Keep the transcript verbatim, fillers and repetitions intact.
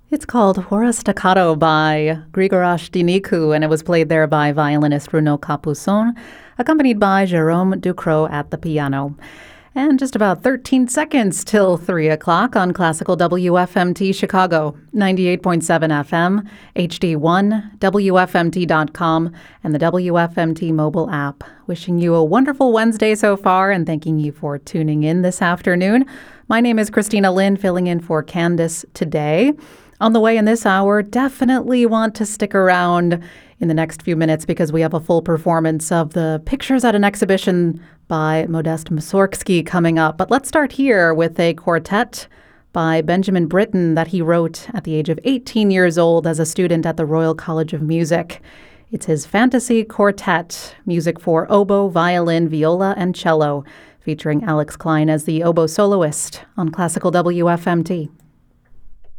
It's called Hora Staccato by Grigoras Diniku, and it was played there by violinist Renaud Capuçon, accompanied by Jérôme Ducrot at the piano. And just about thirteen seconds till three o'clock on Classical W F M T Chicago, ninety-eight point seven F M, H D one, W F M T dot com, and the W F M T mobile app. Wishing you a wonderful Wednesday so far and thanking you for tuning in this afternoon. My name is Christina Lynn, filling in for Candace today. On the way in this hour, definitely want to stick around in the next few minutes because we have a full performance of the Pictures at an Exhibition by Modest Mussorgsky coming up. But let's start here with a quartet by Benjamin Britten that he wrote at the age of eighteen years old as a student at the Royal College of Music. It's his Fantasy Quartet, music for oboe, violin, viola, and cello, featuring Alex Klein as the oboe soloist on Classical W F M T.